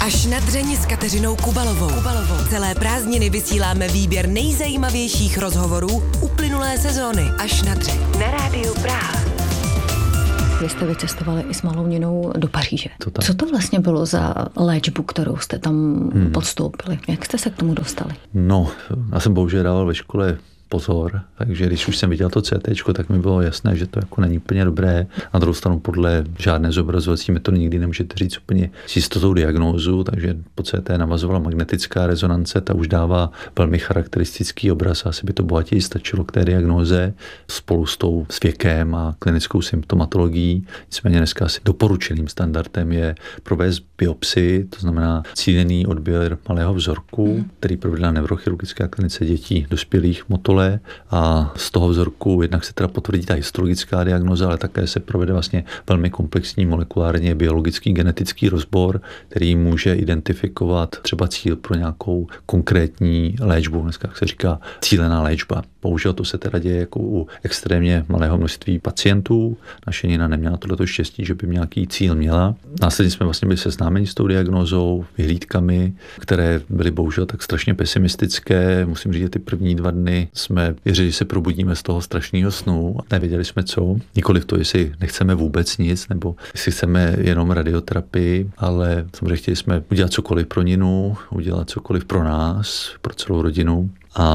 Až na dřeň s Kateřinou Kubalovou. Celé prázdniny vysíláme výběr nejzajímavějších rozhovorů uplynulé sezóny. Až na dřeň. Na Rádiu Praha. Vy jste vycestovali i s malou Ninou do Paříže. Co to vlastně bylo za léčbu, kterou jste tam podstoupili? Jak jste se k tomu dostali? No, já jsem bohužel dával ve škole pozor, takže když už jsem viděl to CT, tak mi bylo jasné, že to jako není úplně dobré. Na druhou stranu podle žádné zobrazovací metody nikdy nemůžete říct úplně s jistotou diagnózu, takže po CT navazovala magnetická rezonance, ta už dává velmi charakteristický obraz, asi by to bohatěji stačilo k té diagnóze spolu s věkem a klinickou symptomatologií. Nicméně dneska asi doporučeným standardem je provést biopsii, to znamená cílený odběr malého vzorku, který provedla neurochirurgická klinice dětí dospělých motole, a z toho vzorku jednak se teda potvrdí ta histologická diagnóza, ale také se provede vlastně velmi komplexní molekulárně biologický genetický rozbor, který může identifikovat třeba cíl pro nějakou konkrétní léčbu, dneska se říká cílená léčba. Bohužel to se teda děje jako u extrémně malého množství pacientů. Naše Nina neměla tohleto štěstí, že by nějaký cíl měla. Následně jsme vlastně byli seznámeni s tou diagnózou, vyhlídkami, které byly bohužel tak strašně pesimistické. Musím říct, že ty první 2 dny jsme věřili, že se probudíme z toho strašného snu a nevěděli jsme co. Nikoliv to, jestli nechceme vůbec nic, nebo jestli chceme jenom radioterapii, ale samozřejmě chtěli jsme udělat cokoliv pro Ninu, udělat cokoliv pro nás, pro celou rodinu.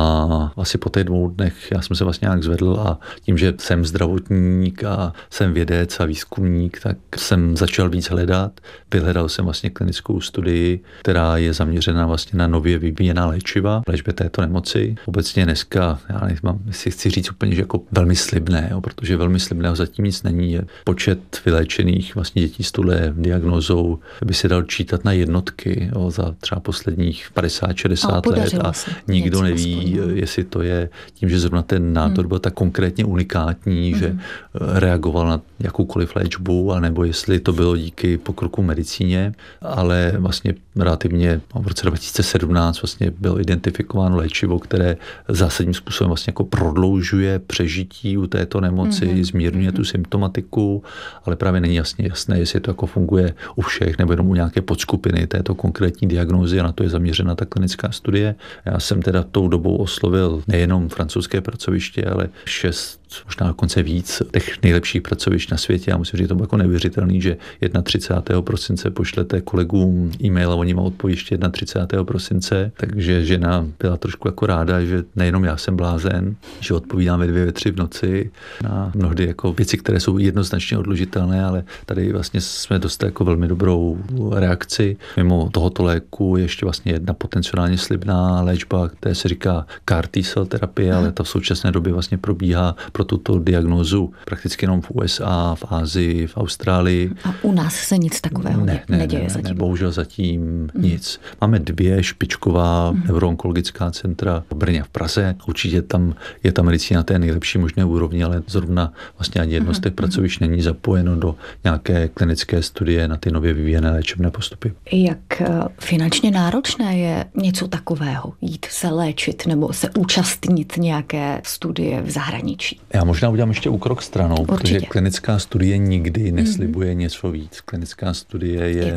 A asi po těch 2 dnech já jsem se vlastně nějak zvedl a tím, že jsem zdravotník a jsem vědec a výzkumník, tak jsem začal víc hledat. Vyhledal jsem vlastně klinickou studii, která je zaměřena vlastně na nově vyvíjená léčiva, léčbě této nemoci. Obecně dneska, já nevím, si chci říct úplně, že jako velmi slibné, protože velmi slibného zatím nic není. Je počet vyléčených vlastně dětí s touhle diagnózou by se dal čítat na jednotky za třeba posledních 50-60 let a nikdo neví, jestli to je tím, že zrovna ten nádor byl tak konkrétně unikátní, že reagoval na jakoukoliv léčbu, anebo jestli to bylo díky pokroku medicíně, ale vlastně relativně v roce 2017 vlastně bylo identifikováno léčivo, které zásadním způsobem vlastně jako prodloužuje přežití u této nemoci, zmírňuje tu symptomatiku, ale právě není jasné, jestli to jako funguje u všech nebo jenom u nějaké podskupiny této konkrétní diagnózy a na to je zaměřena ta klinická studie. Já jsem teda tou dobou oslovil nejenom francouzské pracoviště, ale 6, možná dokonce víc těch nejlepších pracovišť na světě. Já musím říct, to bylo jako neuvěřitelný, že 31. prosince pošlete kolegům e-mail a oni vám odpoví ještě 31. prosince, takže žena byla trošku jako ráda, že nejenom já jsem blázen, že odpovídám ve 2, ve 3 v noci na mnohdy jako věci, které jsou jednoznačně odložitelné, ale tady vlastně jsme dostali jako velmi dobrou reakci. Mimo tohoto léku je ještě vlastně jedna potenciálně slibná léčba, která se říká CAR T-cell terapie, ale ta v současné době vlastně probíhá pro tuto diagnózu prakticky jenom v USA, v Asii, v Austrálii. A u nás se nic takového neděje zatím? Ne, bohužel zatím nic. Máme 2 špičková neuroonkologická centra v Brně a v Praze. Určitě tam je ta medicína té nejlepší možné úrovni, ale zrovna vlastně ani jedno z těch pracovišť není zapojeno do nějaké klinické studie na ty nově vyvíjené léčebné postupy. Jak finančně náročné je něco takového? Jít se léčit nebo se účastnit nějaké studie v zahraničí? Já možná udělám ještě úkrok stranou, protože klinická studie nikdy neslibuje něco víc. Klinická studie je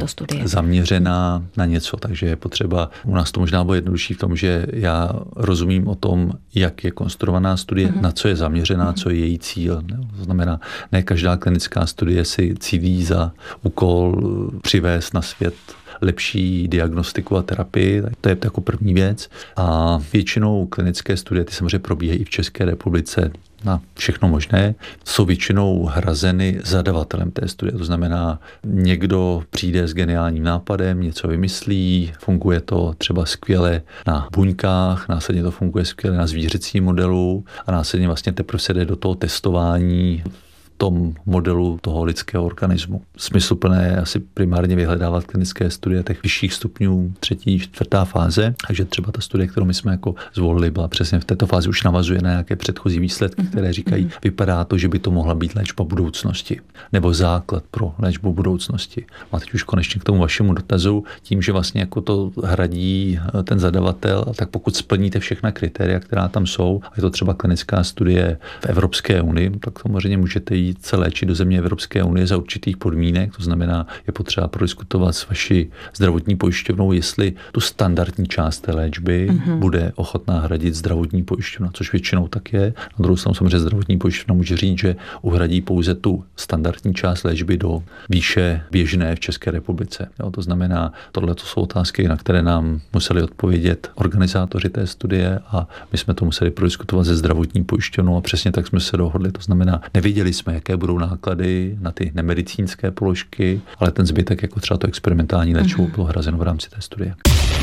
zaměřená na něco, takže je potřeba, u nás to možná bylo jednodušší v tom, že já rozumím o tom, jak je konstruovaná studie, na co je zaměřená, co je její cíl. To znamená, ne každá klinická studie si cílí za úkol přivést na svět lepší diagnostiku a terapii, to je jako první věc. A většinou klinické studie, ty samozřejmě probíhají i v České republice na všechno možné, jsou většinou hrazeny zadavatelem té studie. To znamená, někdo přijde s geniálním nápadem, něco vymyslí, funguje to třeba skvěle na buňkách, následně to funguje skvěle na zvířecím modelu a následně vlastně teprve se jde do toho testování tom modelu toho lidského organismu. Smysluplné je asi primárně vyhledávat klinické studie těch vyšších stupňů 3., 4. fáze, takže třeba ta studie, kterou my jsme jako zvolili, byla přesně v této fázi, už navazuje na nějaké předchozí výsledky, které říkají, vypadá to, že by to mohla být léčba budoucnosti, nebo základ pro léčbu budoucnosti. A teď už konečně k tomu vašemu dotazu, tím, že vlastně jako to hradí ten zadavatel, tak pokud splníte všechna kritéria, která tam jsou, a je to třeba klinická studie v Evropské unii, tak samozřejmě můžete jít daří se léčit do země Evropské unie za určitých podmínek, to znamená, je potřeba prodiskutovat s vaší zdravotní pojišťovnou, jestli tu standardní část té léčby bude ochotná hradit zdravotní pojišťovna, což většinou tak je. Na druhou stranu samozřejmě zdravotní pojišťovna může říct, že uhradí pouze tu standardní část léčby do výše běžné v České republice. Jo, to znamená, tohle to jsou otázky, na které nám museli odpovědět organizátoři té studie a my jsme to museli prodiskutovat se zdravotní pojišťovnou a přesně tak jsme se dohodli. To znamená, nevěděli jsme, jaké budou náklady na ty nemedicínské položky, ale ten zbytek, jako třeba to experimentální léčivo, bylo hrazeno v rámci té studie.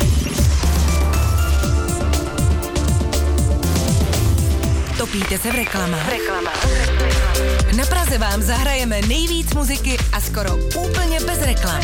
Topíte se v reklamách. Na Praze vám zahrajeme nejvíc muziky a skoro úplně bez reklam.